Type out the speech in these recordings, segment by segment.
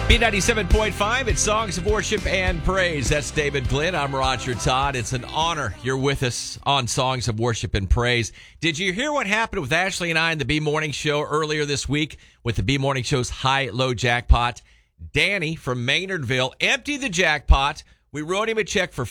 B97.5, it's Songs of Worship and Praise. That's David Glenn. I'm Roger Todd. It's an honor you're with us on Songs of Worship and Praise. Did you hear what happened with Ashley and I in the B Morning Show earlier this week with the B Morning Show's high-low jackpot? Danny from Maynardville emptied the jackpot. We wrote him a check for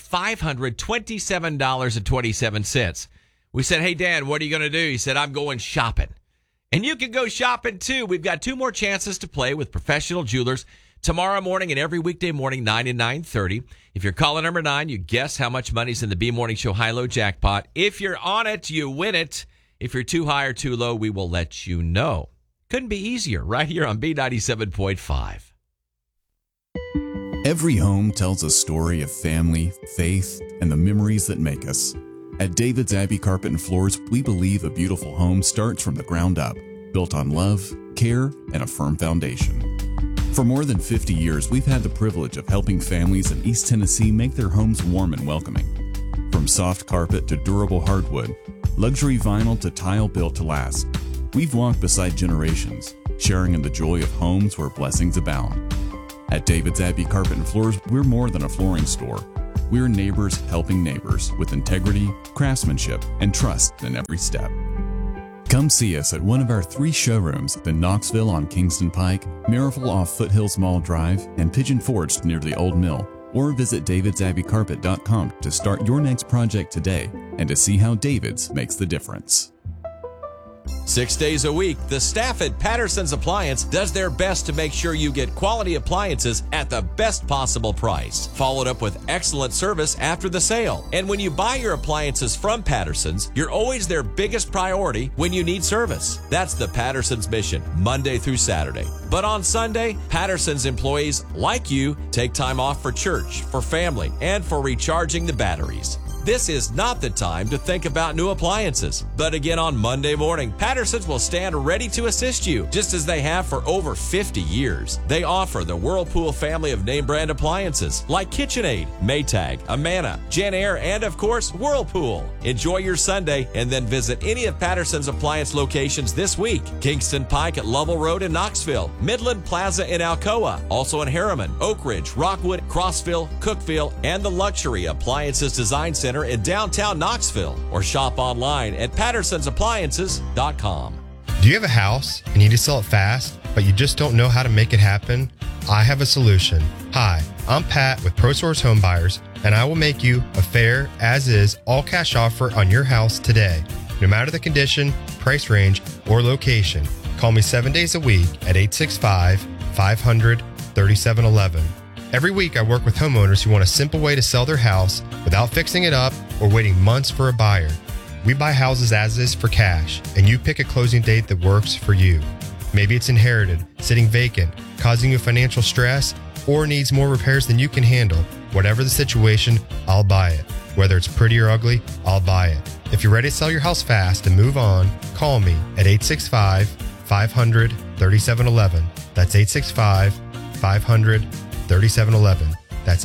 $527.27. We said, hey, Dan, what are you going to do? He said, I'm going shopping. And you can go shopping, too. We've got 2 more chances to play with Professional Jewelers tomorrow morning and every weekday morning, 9 and 9:30. If you're caller number 9, you guess how much money's in the B Morning Show high-low jackpot. If you're on it, you win it. If you're too high or too low, we will let you know. Couldn't be easier right here on B97.5. Every home tells a story of family, faith, and the memories that make us. At David's Abbey Carpet and Floors, we believe a beautiful home starts from the ground up, built on love, care, and a firm foundation. For more than 50 years, we've had the privilege of helping families in East Tennessee make their homes warm and welcoming. From soft carpet to durable hardwood, luxury vinyl to tile built to last, we've walked beside generations, sharing in the joy of homes where blessings abound. At David's Abbey Carpet and Floors, we're more than a flooring store. We're neighbors helping neighbors with integrity, craftsmanship, and trust in every step. Come see us at one of our 3 showrooms in Knoxville on Kingston Pike, Maryville off Foothills Mall Drive, and Pigeon Forge near the Old Mill. Or visit davidsabbeycarpet.com to start your next project today and to see how David's makes the difference. 6 days a week, the staff at Patterson's Appliance does their best to make sure you get quality appliances at the best possible price, followed up with excellent service after the sale. And when you buy your appliances from Patterson's, you're always their biggest priority when you need service. That's the Patterson's mission, Monday through Saturday. But on Sunday, Patterson's employees, like you, take time off for church, for family, and for recharging the batteries. This is not the time to think about new appliances. But again, on Monday morning, Patterson's will stand ready to assist you, just as they have for over 50 years. They offer the Whirlpool family of name brand appliances like KitchenAid, Maytag, Amana, JennAir, and of course, Whirlpool. Enjoy your Sunday and then visit any of Patterson's appliance locations this week. Kingston Pike at Lovell Road in Knoxville, Midland Plaza in Alcoa, also in Harriman, Oak Ridge, Rockwood, Crossville, Cookeville, and the Luxury Appliances Design Center in downtown Knoxville, or shop online at pattersonsappliances.com. Do you have a house and you need to sell it fast, but you just don't know how to make it happen? I have a solution. Hi, I'm Pat with ProSource Home Buyers, and I will make you a fair, as-is, all-cash offer on your house today, no matter the condition, price range, or location. Call me 7 days a week at 865-500-3711. Every week, I work with homeowners who want a simple way to sell their house without fixing it up or waiting months for a buyer. We buy houses as is for cash, and you pick a closing date that works for you. Maybe it's inherited, sitting vacant, causing you financial stress, or needs more repairs than you can handle. Whatever the situation, I'll buy it. Whether it's pretty or ugly, I'll buy it. If you're ready to sell your house fast and move on, call me at 865-500-3711. That's 865-500-3711. That's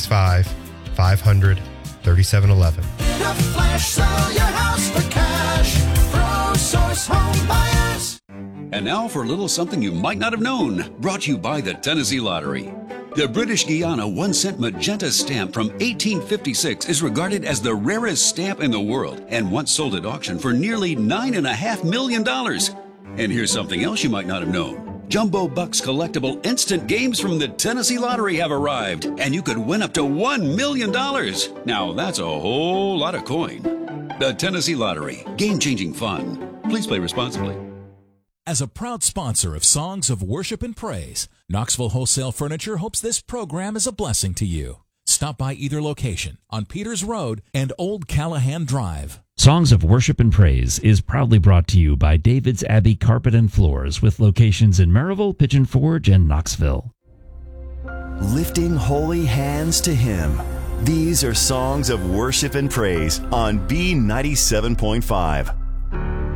865-500-3711. In a flash, sell your house for cash. ProSource Home Buyers. And now for a little something you might not have known, brought to you by the Tennessee Lottery. The British Guiana 1-cent magenta stamp from 1856 is regarded as the rarest stamp in the world and once sold at auction for nearly $9.5 million. And here's something else you might not have known. Jumbo Bucks collectible instant games from the Tennessee Lottery have arrived, and you could win up to $1 million. Now, that's a whole lot of coin. The Tennessee Lottery. Game-changing fun. Please play responsibly. As a proud sponsor of Songs of Worship and Praise, Knoxville Wholesale Furniture hopes this program is a blessing to you. Stop by either location on Peters Road and Old Callahan Drive. Songs of Worship and Praise is proudly brought to you by David's Abbey Carpet and Floors with locations in Maryville, Pigeon Forge, and Knoxville. Lifting holy hands to Him. These are Songs of Worship and Praise on B97.5.